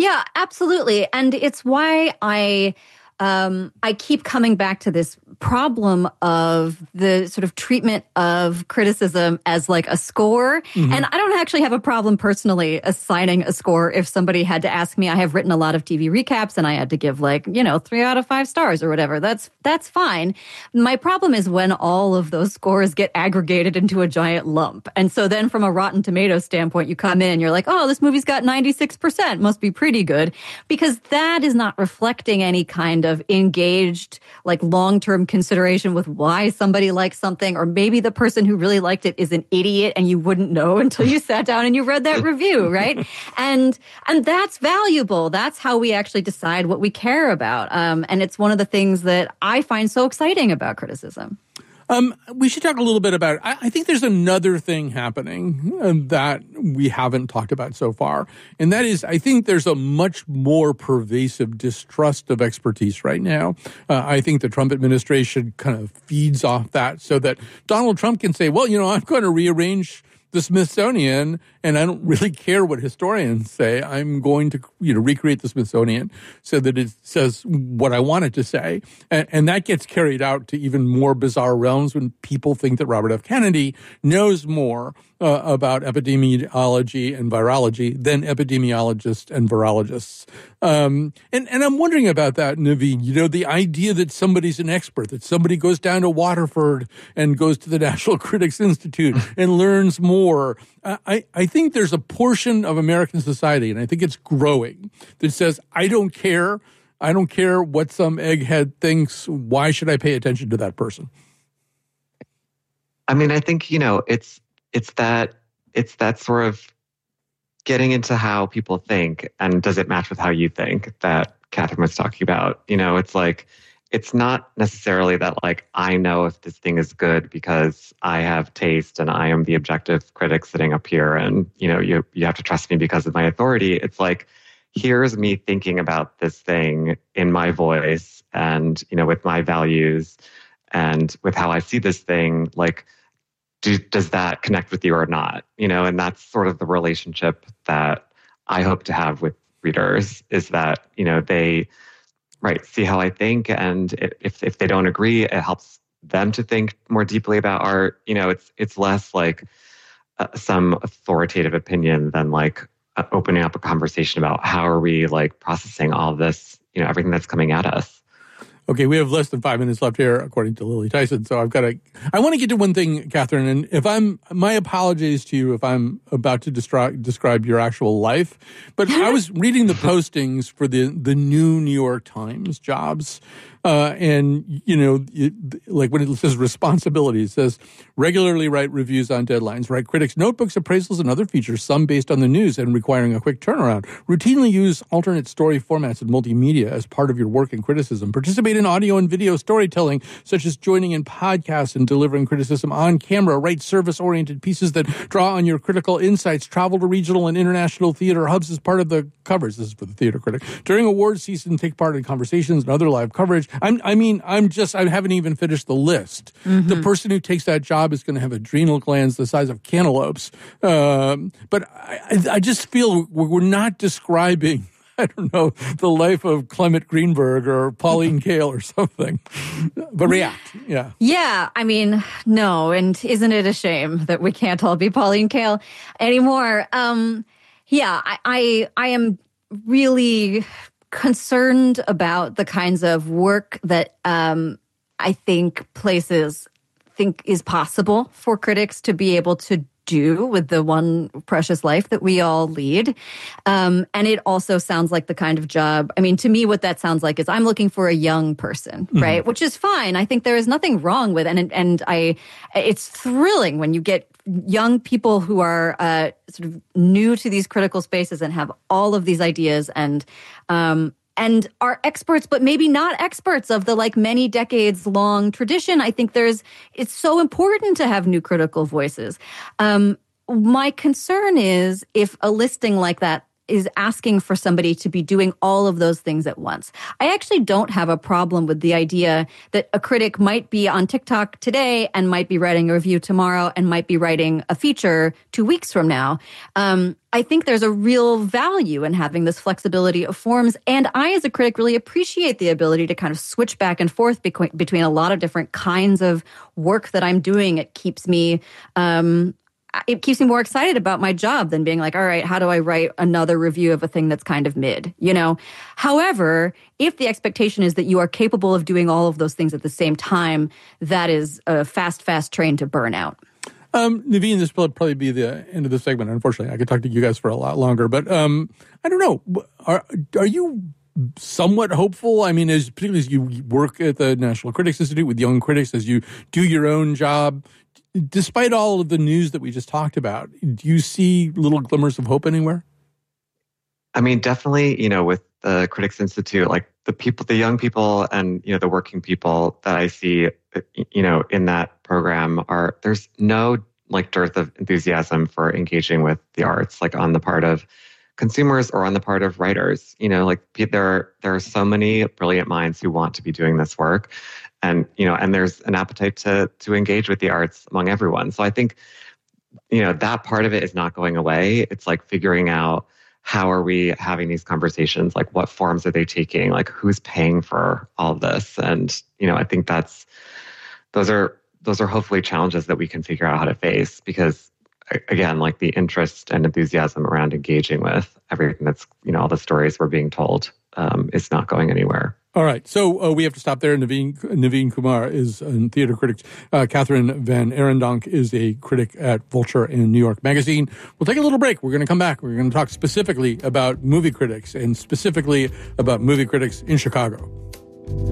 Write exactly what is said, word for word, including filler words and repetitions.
Yeah, absolutely. And it's why I um, I keep coming back to this problem of the sort of treatment of criticism as like a score. Mm-hmm. And I don't actually have a problem personally assigning a score if somebody had to ask me. I have written a lot of T V recaps and I had to give like, you know, three out of five stars or whatever. That's that's fine. My problem is when all of those scores get aggregated into a giant lump. And so then from a Rotten Tomatoes standpoint, you come in, you're like, oh, this movie's got ninety-six percent, must be pretty good. Because that is not reflecting any kind of engaged, like long-term consideration with why somebody likes something, or maybe the person who really liked it is an idiot and you wouldn't know until you sat down and you read that review, right? And and that's valuable. That's how we actually decide what we care about. Um, and it's one of the things that I find so exciting about criticism. Um, we should talk a little bit about, I, I think there's another thing happening uh, that we haven't talked about so far. And that is, I think there's a much more pervasive distrust of expertise right now. Uh, I think the Trump administration kind of feeds off that so that Donald Trump can say, well, you know, I'm going to rearrange the Smithsonian, and I don't really care what historians say. I'm going to, you know, recreate the Smithsonian so that it says what I want it to say. And, and that gets carried out to even more bizarre realms when people think that Robert F. Kennedy knows more uh, about epidemiology and virology than epidemiologists and virologists. Um, and, and I'm wondering about that, Naveen. You know, the idea that somebody's an expert, that somebody goes down to Waterford and goes to the National Critics Institute and learns more. I, I think there's a portion of American society, and I think it's growing, that says, I don't care. I don't care what some egghead thinks. Why should I pay attention to that person? I mean, I think, you know, it's it's that it's that sort of getting into how people think and does it match with how you think that Catherine was talking about. You know, it's like, it's not necessarily that like, I know if this thing is good because I have taste and I am the objective critic sitting up here and, you know, you you have to trust me because of my authority. It's like, here's me thinking about this thing in my voice and, you know, with my values and with how I see this thing, like, do, does that connect with you or not? You know, and that's sort of the relationship that I hope to have with readers is that, you know, they, right, see how I think. And if if they don't agree, it helps them to think more deeply about art. You know, it's it's less like uh, some authoritative opinion than like uh, opening up a conversation about how are we like processing all of this, you know, everything that's coming at us. Okay, we have less than five minutes left here, according to Lily Tyson. So I've got to, I want to get to one thing, Catherine, and if I'm, my apologies to you if I'm about to destri- describe your actual life, but I was reading the postings for the, the new New York Times jobs. Uh, and, you know, it, like when it says responsibility, it says regularly write reviews on deadlines, write critics' notebooks, appraisals, and other features, some based on the news and requiring a quick turnaround. Routinely use alternate story formats and multimedia as part of your work in criticism. Participate in audio and video storytelling, such as joining in podcasts and delivering criticism on camera. Write service-oriented pieces that draw on your critical insights. Travel to regional and international theater hubs as part of the coverage. This is for the theater critic. During awards season, take part in conversations and other live coverage. I'm, I mean, I'm just, I haven't even finished the list. Mm-hmm. The person who takes that job is going to have adrenal glands the size of cantaloupes. Um, but I, I just feel we're not describing, I don't know, the life of Clement Greenberg or Pauline Kael or something. But react, yeah. Yeah, I mean, no. And isn't it a shame that we can't all be Pauline Kael anymore? Um, yeah, I, I, I am really concerned about the kinds of work that um, I think places think is possible for critics to be able to do with the one precious life that we all lead. Um, and it also sounds like the kind of job, I mean, to me, what that sounds like is I'm looking for a young person, mm-hmm. right? Which is fine. I think there is nothing wrong with it. And, and I, it's thrilling when you get young people who are uh, sort of new to these critical spaces and have all of these ideas and um, and are experts, but maybe not experts of the like many decades long tradition. I think there's it's so important to have new critical voices. Um, my concern is if a listing like that is asking for somebody to be doing all of those things at once. I actually don't have a problem with the idea that a critic might be on TikTok today and might be writing a review tomorrow and might be writing a feature two weeks from now. Um, I think there's a real value in having this flexibility of forms. And I, as a critic, really appreciate the ability to kind of switch back and forth between, between a lot of different kinds of work that I'm doing. It keeps me... Um, It keeps me more excited about my job than being like, all right, how do I write another review of a thing that's kind of mid, you know? However, if the expectation is that you are capable of doing all of those things at the same time, that is a fast, fast train to burn out. Um, Naveen, this will probably be the end of the segment, unfortunately. I could talk to you guys for a lot longer, but um, I don't know. Are, are you somewhat hopeful? I mean, as particularly as you work at the National Critics Institute with young critics, as you do your own job, despite all of the news that we just talked about, do you see little glimmers of hope anywhere? I mean, definitely, you know, with the Critics Institute, like the people, the young people and, you know, the working people that I see, you know, in that program are, there's no like dearth of enthusiasm for engaging with the arts, like on the part of consumers or on the part of writers. You know, like there, there are so many brilliant minds who want to be doing this work. And, you know, and there's an appetite to to engage with the arts among everyone. So I think, you know, that part of it is not going away. It's like figuring out how are we having these conversations? Like what forms are they taking? Like who's paying for all of this? And, you know, I think that's, those are, those are hopefully challenges that we can figure out how to face because again, like the interest and enthusiasm around engaging with everything that's, you know, all the stories we're being told um, is not going anywhere. All right, so uh, we have to stop there. Naveen, Naveen Kumar is a theater critic. Uh, Catherine Van Arendonk is a critic at Vulture and New York Magazine. We'll take a little break. We're going to come back. We're going to talk specifically about movie critics and specifically about movie critics in Chicago.